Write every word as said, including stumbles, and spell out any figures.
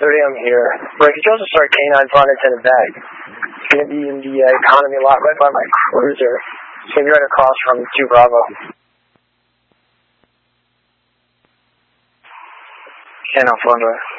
thirty, I'm here. Right, could you also start K nine for unattended bag? It's going to be in the uh, economy lot right by my cruiser. It's going to be right across from two Bravo. K nine four hundred.